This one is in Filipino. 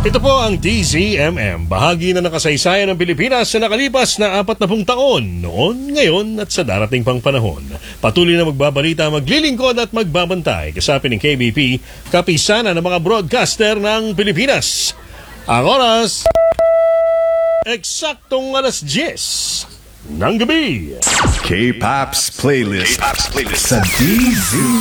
Ito po ang DZMM, bahagi na ng kasaysayan ng Pilipinas sa nakalipas na 40 taon, noon, ngayon at sa darating pang panahon. Patuloy na magbabalita, maglilingkod at magbabantay kasapin ng KBP, kapisana ng mga broadcaster ng Pilipinas. Ang oras, eksaktong alas 10 ng gabi. K-Pop's Playlist sa DZ.